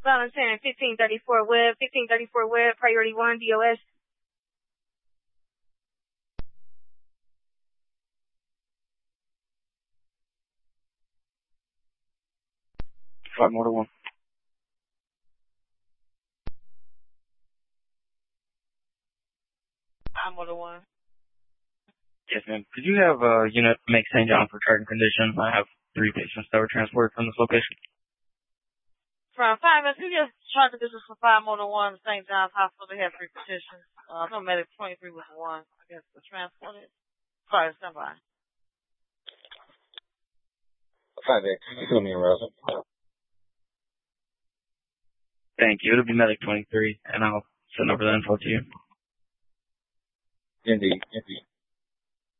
Valentine, 1534 Web, 1534 Web, Priority 1, DOS. 5 more to 1. I'm on the 1. Yes, ma'am. Could you have a unit make St. John for chart and condition? I have 3 patients that were transported from this location. From 5, you just charged this is for 5 more than 1. St. John's Hospital, they have 3 petitions. No medic 23 was 1. I guess the transported. Sorry, stand by. 5X, fill me in, Rosa. Thank you. It'll be medic 23, and I'll send over the info to you. Indeed.